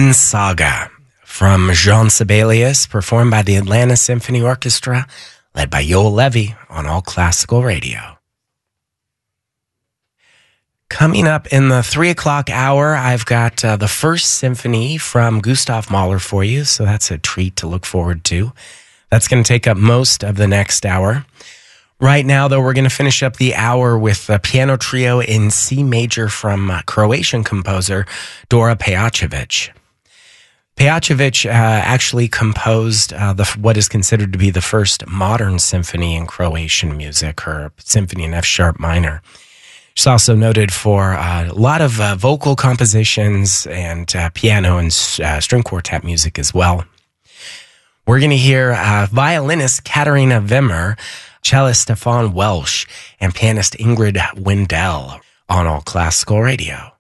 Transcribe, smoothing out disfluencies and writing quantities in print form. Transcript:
Vinland Saga from Jean Sibelius, performed by the Atlanta Symphony Orchestra, led by Yoel Levy on All Classical Radio. Coming up in the 3 o'clock hour, I've got the first symphony from Gustav Mahler for you, so that's a treat to look forward to. That's going to take up most of the next hour. Right now, though, we're going to finish up the hour with a piano trio in C major from Croatian composer Dora Pejačević. Pejačević actually composed what is considered to be the first modern symphony in Croatian music, her symphony in F-sharp minor. She's also noted for a lot of vocal compositions and piano and string quartet music as well. We're going to hear violinist Katarina Wimmer, cellist Stefan Welsh, and pianist Ingrid Wendell on All Classical Radio.